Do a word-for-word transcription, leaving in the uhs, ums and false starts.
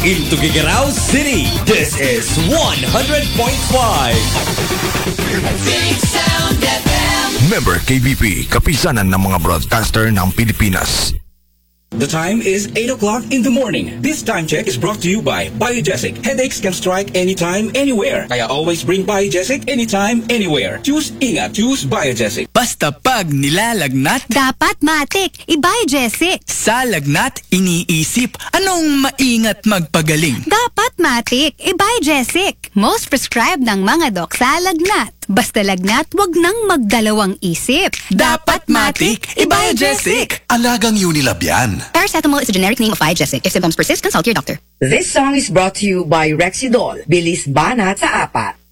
In Tuguegarao City, this is one hundred point five. Big Sound F M. Member K B P, kapisanan ng mga broadcaster ng Pilipinas. The time is eight o'clock in the morning. This time check is brought to you by Biogesic. Headaches can strike anytime, anywhere. Kaya always bring Biogesic anytime, anywhere. Choose Ingat. Choose Biogesic. Basta pag nilalagnat, dapat matik, i-Biogesic. Sa lagnat, iniisip, anong maingat magpagaling? Dapat matik, i-Biogesic. Most prescribed ng mga dok sa lagnat. Basta lagnat, wag nang magdalawang isip. Dapat matik, i-Biogesic. Alagang Unilab yan. Paracetamol is a generic name of Biogesic. If symptoms persist, consult your doctor. This song is brought to you by Rexidol. Bilis banat sa apat.